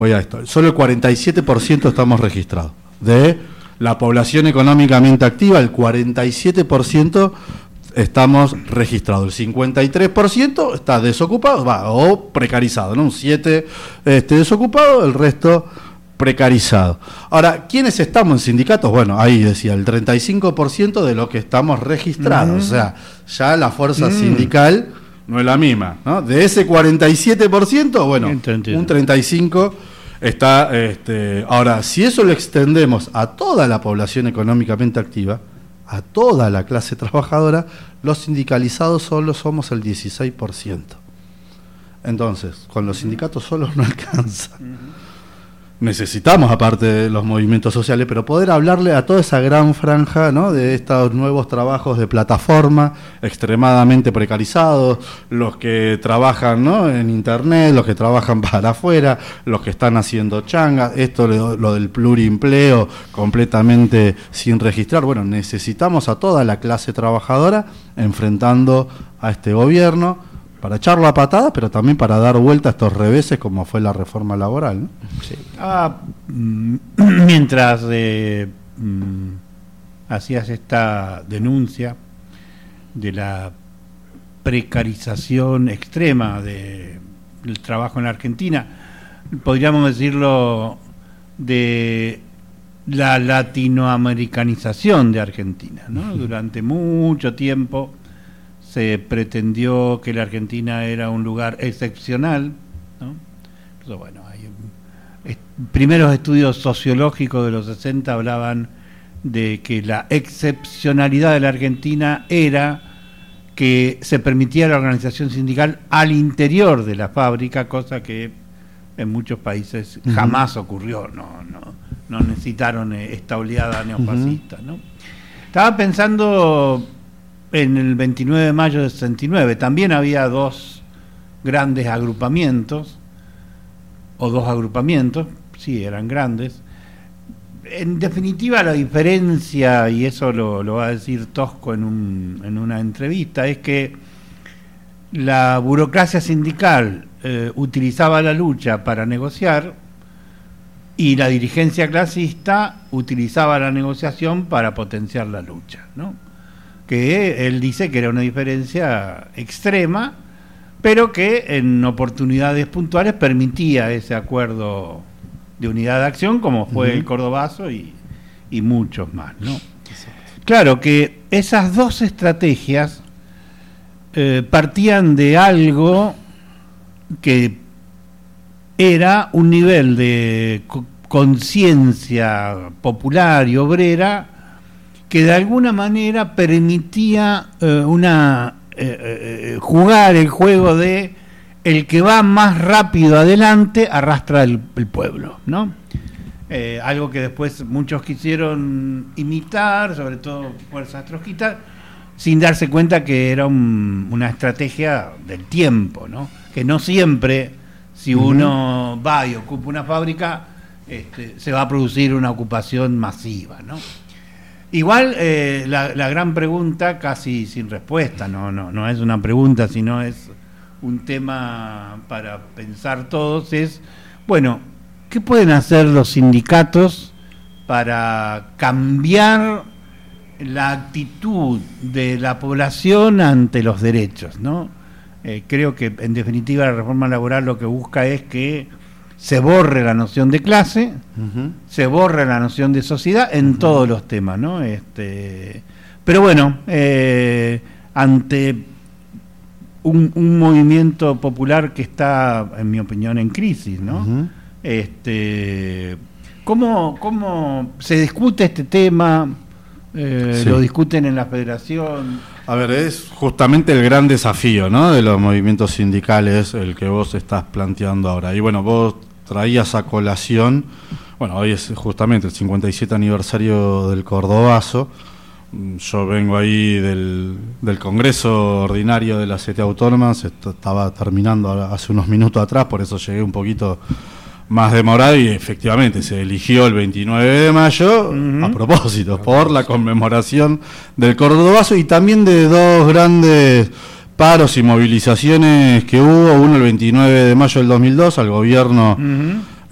voy a esto, solo el 47% estamos registrados. De la población económicamente activa, el 47% estamos registrados. El 53% está desocupado, o precarizado, ¿no? Un 7% desocupado, el resto precarizado. Ahora, ¿quiénes estamos en sindicatos? Bueno, ahí decía, el 35% de lo que estamos registrados. O sea, ya la fuerza sindical no es la misma, ¿no? De ese 47%, bueno, un 35% está... Ahora, si eso lo extendemos a toda la población económicamente activa, a toda la clase trabajadora, los sindicalizados solo somos el 16%. Entonces, con los sindicatos solos no alcanza. Necesitamos, aparte de los movimientos sociales, pero poder hablarle a toda esa gran franja, ¿no?, de estos nuevos trabajos de plataforma, extremadamente precarizados, los que trabajan, ¿no?, en internet, los que trabajan para afuera, los que están haciendo changas, esto lo del plurimpleo completamente sin registrar. Bueno, necesitamos a toda la clase trabajadora enfrentando a este gobierno, para echarlo a patadas, pero también para dar vuelta a estos reveses como fue la reforma laboral, ¿no? Sí. Mientras hacías esta denuncia de la precarización extrema del trabajo en la Argentina, podríamos decirlo de la latinoamericanización de Argentina, ¿no? Durante mucho tiempo se pretendió que la Argentina era un lugar excepcional, ¿no? Entonces, bueno, primeros estudios sociológicos de los 60 hablaban de que la excepcionalidad de la Argentina era que se permitía la organización sindical al interior de la fábrica, cosa que en muchos países jamás ocurrió, no necesitaron esta oleada neofascista, ¿no? Estaba pensando en el 29 de mayo de 69, también había dos grandes agrupamientos, sí, eran grandes. En definitiva, la diferencia, y eso lo va a decir Tosco en una entrevista, es que la burocracia sindical utilizaba la lucha para negociar y la dirigencia clasista utilizaba la negociación para potenciar la lucha, ¿no? Que él dice que era una diferencia extrema, pero que en oportunidades puntuales permitía ese acuerdo de unidad de acción, como fue el Cordobazo y muchos más, ¿no? Claro que esas dos estrategias partían de algo que era un nivel de conciencia popular y obrera que de alguna manera permitía jugar el juego de el que va más rápido adelante arrastra el pueblo, ¿no? Algo que después muchos quisieron imitar, sobre todo fuerzas trotskistas, sin darse cuenta que era una estrategia del tiempo, ¿no? Que no siempre, si uno va y ocupa una fábrica, se va a producir una ocupación masiva, ¿no? Igual la gran pregunta, casi sin respuesta, no es una pregunta, sino es un tema para pensar todos, es, bueno, ¿qué pueden hacer los sindicatos para cambiar la actitud de la población ante los derechos, ¿no? Creo que en definitiva la reforma laboral lo que busca es que se borre la noción de clase, se borre la noción de sociedad en todos los temas, ¿no? Pero bueno, ante un movimiento popular que está, en mi opinión, en crisis, ¿no? ¿Cómo se discute este tema? Sí. ¿Lo discuten en la federación? A ver, es justamente el gran desafío, ¿no?, de los movimientos sindicales, el que vos estás planteando ahora. Y bueno, vos traías a colación, bueno, hoy es justamente el 57 aniversario del Cordobazo. Yo vengo ahí del Congreso Ordinario de la CTA Autónoma, se estaba terminando hace unos minutos atrás, por eso llegué un poquito más demorado, y efectivamente se eligió el 29 de mayo a propósito, por la conmemoración del Cordobazo y también de dos grandes paros y movilizaciones que hubo, uno el 29 de mayo del 2002 al gobierno